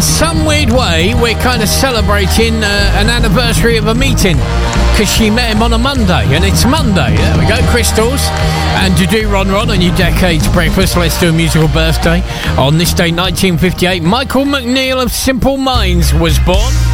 some weird way, we're kind of celebrating an anniversary of a meeting, because she met him on a Monday, and it's Monday. There we go, Crystals. And to do Ron on your Decades Breakfast, let's do a musical birthday. On this day, 1958, Michael McNeil of Simple Minds was born.